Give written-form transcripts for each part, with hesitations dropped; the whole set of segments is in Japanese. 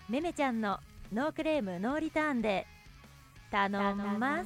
めめちゃんのノークレームノーリターンで頼んます。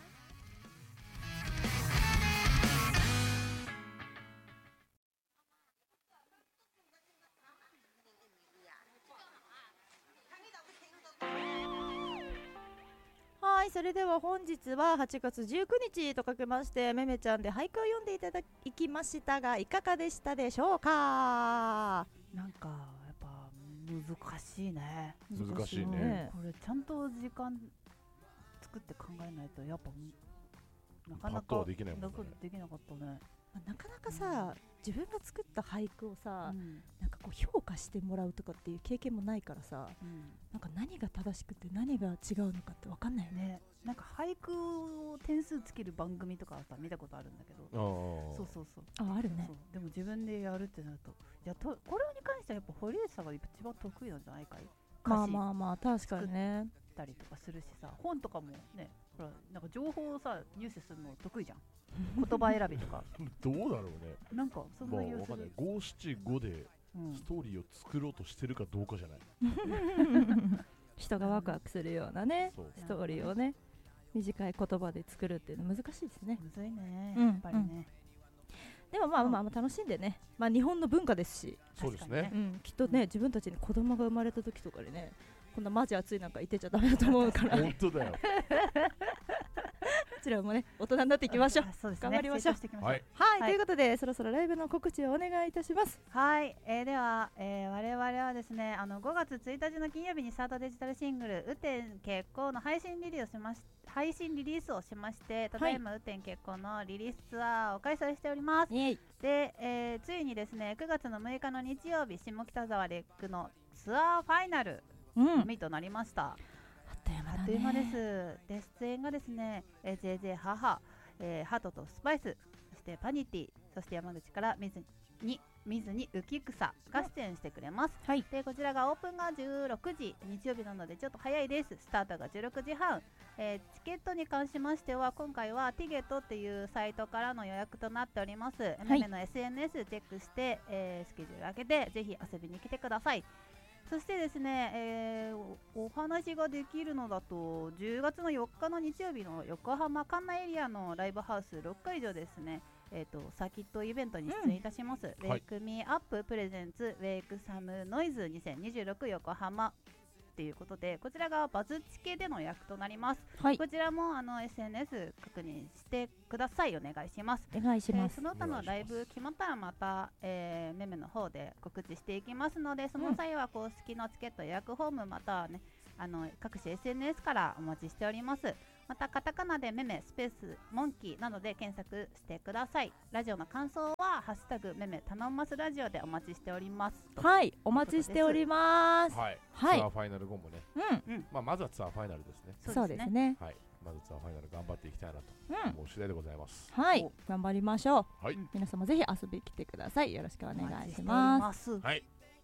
はい、それでは本日は8月19日とかけましてめめちゃんで俳句を読んでいただきましたが、いかがでしたでしょうか。 なんかやっぱ難しいね。 難しいね。 これちゃんと時間作って考えないとやっぱなかなかパッとはできないもんね。 できなかったね。 なかなかさ、自分が作った俳句をさ、なんかこう評価してもらうとかっていう経験もないからさ、なんか何が正しくて何が違うのかって分かんないよね。 なんか俳句を点数つける番組とかさ見たことあるんだけど、そうあるね。 でも自分でやるってなると、いやこれに関してはやっぱ堀内さんが一番得意なんじゃないかい。 まあ確かにね。 たりとかするしさ、本とかもね、ほらなんか情報をさ入手するの得意じゃん。言葉選びとかどうだろうね。 なんかそんな気がする。 五七五でストーリーを作ろうとしてるかどうかじゃない。 人がワクワクするようなね、ストーリーをね、短い言葉で作るっていうの難しいですね。 むずいね、やっぱりね。 でもまあ楽しんでね、日本の文化ですし。 そうですね。 きっとね、自分たちに子供が生まれた時とかにね、こんなマジ暑いなんか言ってちゃダメだと思うから本当だよ。 こちらもね、大人になっていきましょう。頑張りましょう。 はい、 ということでそろそろライブの告知をお願いいたします。 はい、では、我々はですね、5月1日の金曜日にスタートデジタルシングル「雨天決行」の配信リリースをしまして、ただいま雨天決行のリリースツアーを開催しております。で、ついにですね、9月の6日の日曜日、下北沢レックのツアーファイナルのみとなりました。あっという間です。で、出演がですね、JJ 母、ハトとスパイス、そしてパニティ、そして山口から水に浮草が出演してくれます。で、こちらがオープンが16時、日曜日なのでちょっと早いです。スタートが16時半。チケットに関しましては、今回はティゲットっていうサイトからの予約となっております。めめの SNS チェックして、スケジュール開けてぜひ遊びに来てください。そしてですね、お話ができるのだと10月の4日の日曜日の横浜関内エリアのライブハウス6会場ですね、サーキットイベントに出演いたします、ウェイクミーアッププレゼンツウェイクサムノイズ2026横浜ということで、こちらがバズチケでの役となります。こちらもSNS 確認してください。お願いします。その他のライブ決まったらまた、めめの方で告知していきますので、その際は公式のチケット予約フォームまたはね、各種 SNS からお待ちしております。またカタカナでめめスペースモンキーなどで検索してください。ラジオの感想はハッシュタグめめ頼ますラジオでお待ちしております。 お待ちしております。 ツアーファイナル後もね、まずはツアーファイナルですね。 そうですね。 まずツアーファイナル頑張っていきたいなと思う次第でございます。 頑張りましょう。皆様ぜひ遊びに来てください。よろしくお願いします。こ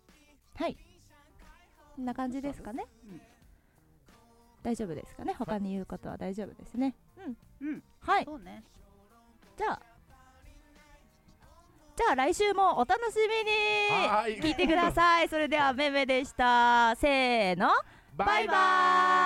んな感じですかね。大丈夫ですかね。他に言うことは大丈夫ですね。 そうね。 じゃあ来週もお楽しみに聞いてください。それではめめでした。せーの、バイバーイ。